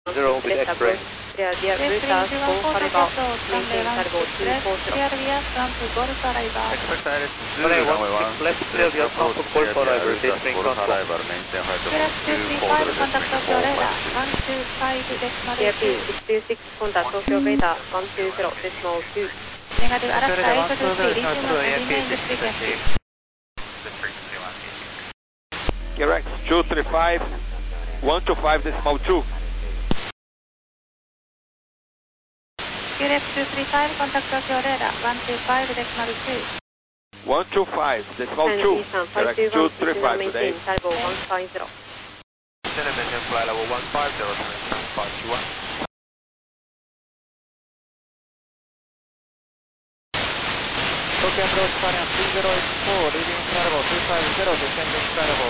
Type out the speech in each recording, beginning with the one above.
0 with X-ray. Clear via Brutus, Golf Arrival, maintain Cargo 240. Clear via Trump, Golf Arrival. Expect direct Runway Zulu, runway 16 left, clear via Trump, Golf Arrival, descending Golf control. Arrival, maintain height of Direct 235, contact Tokyo radar, 125 Clear decimal 2. P626, contact Tokyo radar, 120 decimal 2. Negative Alaska 823, resume and remain this frequency. Rex 235, 125 decimal 2. QRX 235, contact Tokyo radar, 125 decimal 2. 125 decimal 2. Eastern Rex 235 today. maintain Cargo 150. Television fly level 150, 7521. Tokyo approach current 3084, leaving Cargo 250, descending Cargo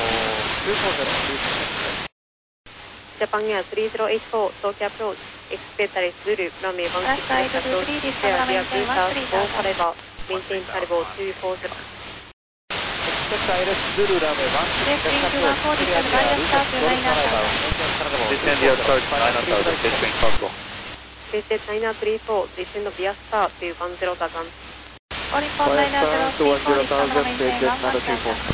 240, Japan Air 3084, Tokyo approach, expect Zulu, runway 16 left approach, clear via Brutus, Golf Arrival, maintain Cargo 240. Expect ILS Zulu runway 16 left approach, clear via Brutus, Golf Arrival, maintain Cargo Descend via Start 9000, descending control. Stated 934, descend via Star to 10,000. Oricon 9034, December maintain 11,000.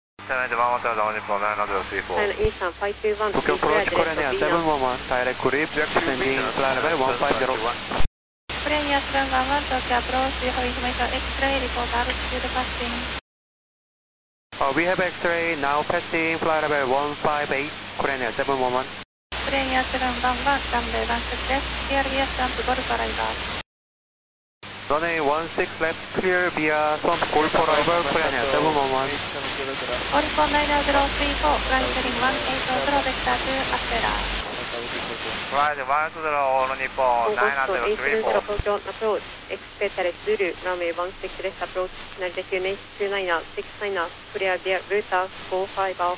7010, China Eastern 521, Tokyo approach Korea 711, direct creep, descending flight level 150. Korea 711, Tokyo approach, we have information X-ray, report altitude passing. We have X-ray now passing flight level 158, Korea 711. Korea 711, runway 16 left, clear via Trump, Golf Arrival. Runway 16 left, clear via Trump, Golf Arrival, Korea 711. Oricon 9034, flight heading 180, vector to Astera. Flight 120, all Nippon 9034. Tokyo approach, expect Zulu, runway 16 left approach, altitude 29, 69, clear via Brutus, Golf Arrival.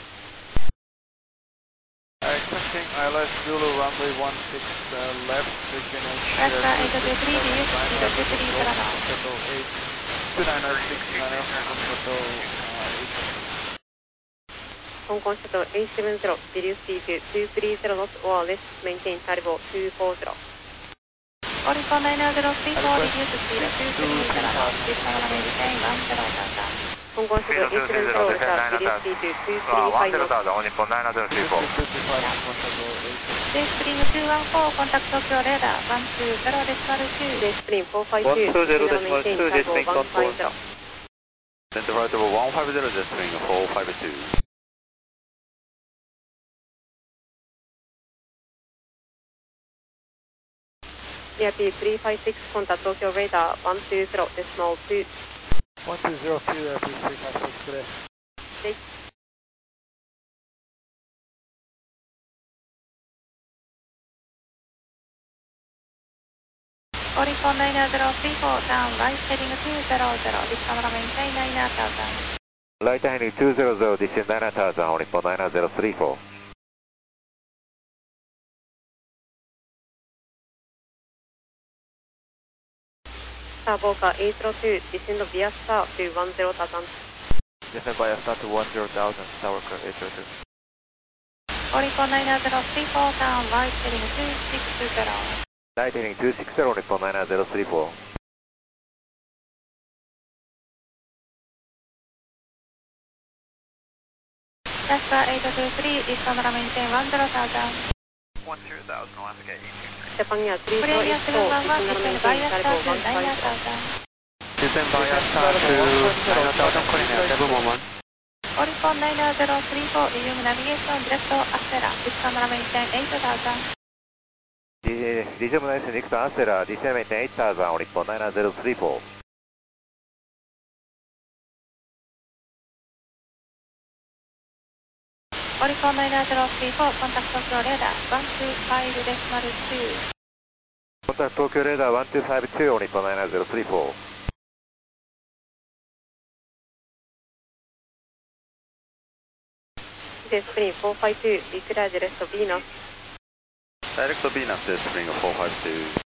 Expecting ILS Zulu runway 16 left, destination Alaska 823, reduce speed to 3 Paramount. total 82969, total 香港シャトル870, reduce speed to 230 knots or less, maintain Cargo 240. Oricon 9034, reduce speed to 23 Paramount, December maintain 10,000. 香港シャトル870, reduce speed to 235 knots. 10,000, all Nippon 9034. J-Spring 214, contact Tokyo radar, 120 decimal 2. J-Spring 452, December maintain Cargo 150. Center right over 150, descending 452. Clear P356, contact Tokyo radar, 120 decimal 2. 1202, P356, clear. Oricon 9034, down right heading 200, December maintain 9000. Right heading 200, descend 9000, all Nippon 9034. Star Boca 802, descend via Star to 10,000. Descend via Star to 10,000, Tower 802. Oricon 9034, down right heading 260. Right heading 260, all Nippon 9034. Alaska 823, December maintain 10,000. 10,000, Alaska 823. Japan Air Korea 3084, 711, December descend maintain via Star Cargo to 150. 9000. Descend via Star to 9000, Korea 711. Oricon 9034, resume navigation direct to Astera, December maintain 8000. Resume navigation next to Astera, descend maintain 8000, all Nippon 9034. Oricon 9034, contact Tokyo radar, 125 decimal 2. Contact Tokyo radar 1252, all Nippon 9034. J-Spring 452, declare the rest of Venus. Direct Venus, Spring 452.